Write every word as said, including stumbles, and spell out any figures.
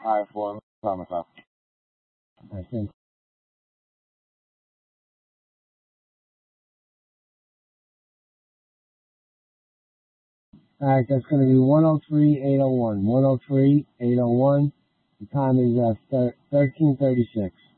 Alright, four. Promise, off. I think. Alright, that's going to be one oh three eight oh one. one oh three eight oh one. The time is uh, thirteen thirty-six.